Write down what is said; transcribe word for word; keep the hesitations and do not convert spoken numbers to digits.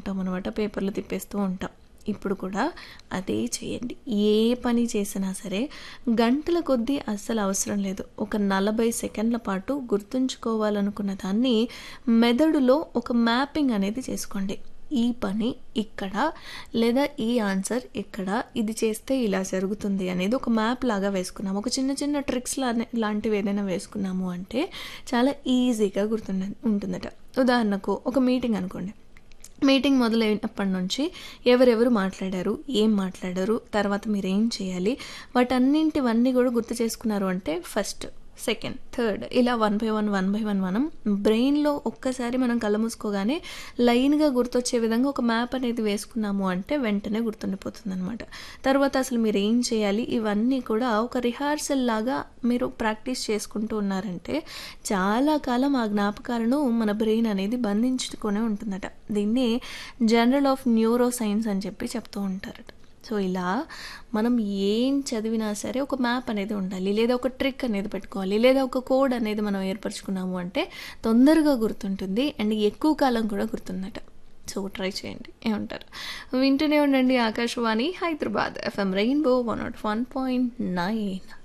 ఉంటాం అనమాట, పేపర్లు తిప్పేస్తూ ఉంటాం. ఇప్పుడు కూడా అదే చేయండి. ఏ పని చేసినా సరే గంటల కొద్దీ అస్సలు అవసరం లేదు. ఒక నలభై సెకండ్ల పాటు గుర్తుంచుకోవాలనుకున్న దాన్ని మెదడులో ఒక మ్యాపింగ్ అనేది చేసుకోండి. ఈ పని ఇక్కడ, లేదా ఈ ఆన్సర్ ఇక్కడ, ఇది చేస్తే ఇలా జరుగుతుంది అనేది ఒక మ్యాప్ లాగా వేసుకున్నాము. ఒక చిన్న చిన్న ట్రిక్స్ లా లాంటివి ఏదైనా వేసుకున్నాము అంటే చాలా ఈజీగా గుర్తుండ ఉంటుందట. ఉదాహరణకు ఒక మీటింగ్ అనుకోండి. మీటింగ్ మొదలైనప్పటి నుంచి ఎవరెవరు మాట్లాడారు, ఏం మాట్లాడారు, తర్వాత మీరు ఏం చేయాలి, వాటన్నింటివన్నీ కూడా గుర్తు చేసుకున్నారు అంటే ఫస్ట్, సెకండ్, థర్డ్ ఇలా one by one one by one మనం బ్రెయిన్లో ఒక్కసారి మనం కళ్ళ మూసుకోగానే లైన్గా గుర్తొచ్చే విధంగా ఒక మ్యాప్ అనేది వేసుకున్నాము అంటే వెంటనే గుర్తుండిపోతుంది అనమాట. తర్వాత అసలు మీరు ఏం చేయాలి ఇవన్నీ కూడా ఒక రిహార్సల్ లాగా మీరు ప్రాక్టీస్ చేసుకుంటూ ఉన్నారంటే చాలా కాలం ఆ జ్ఞాపకాలను మన బ్రెయిన్ అనేది బంధించుకునే ఉంటుందట. దీన్ని జనరల్ ఆఫ్ న్యూరో సైన్స్ అని చెప్పి చెప్తూ ఉంటారట. సో ఇలా మనం ఏం చదివినా సరే ఒక మ్యాప్ అనేది ఉండాలి, లేదా ఒక ట్రిక్ అనేది పెట్టుకోవాలి, లేదా ఒక కోడ్ అనేది మనం ఏర్పరచుకున్నాము అంటే తొందరగా గుర్తుంటుంది అండ్ ఎక్కువ కాలం కూడా గుర్తుందట. సో ట్రై చేయండి, ఏమంటారు? వింటూనే ఉండండి Akashvani Hyderabad FM rainbow one not one point nine.